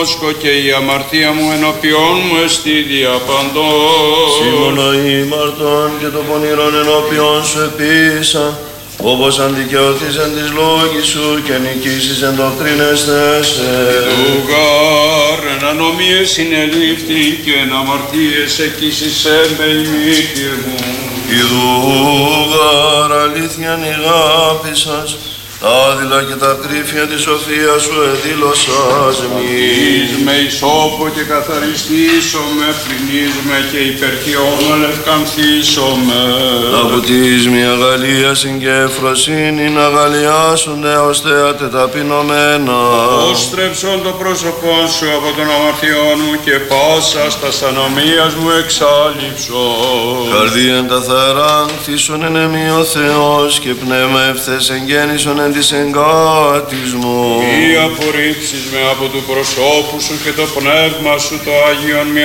και η αμαρτία μου ενώπιόν μου εστί διαπαντός. Σύμωνα ημαρτών και το πονηρόν ενώπιον σου επίησα, όπως αντικαιωθείς εν της λόγης σου και νικήσεις εν δοκτρίνες σε. Ιδουγάρ εν ανομίες συνελήφθη και εν αμαρτίες εκείσισε με ημίκυρ μου. Ιδουγάρ αλήθειαν η αγάπη σας, τα άδειλα και τα κρύφια της σοφίας σου εδήλωσας μη. Εις με ισόπο και καθαριστήσομαι, πλυνίζομαι και υπερχιώνω λευκανθήσομαι. Από της μη αγαλίασιν και ευφροσύνη να αγαλιάσουνε ως θέατε ταπεινωμένα. Όστρεψον το πρόσωπό σου από τον αμαρτιών μου και πάσα στα ανομίας μου εξάλληψω. Καρδίαν τα θαράν θύσον εν εμεί ο Θεός και πνεύμα ευθές εγγέννησον εν της εγκάτης μου. Μη απορρίψεις με από του προσώπου σου και το πνεύμα σου το Άγιον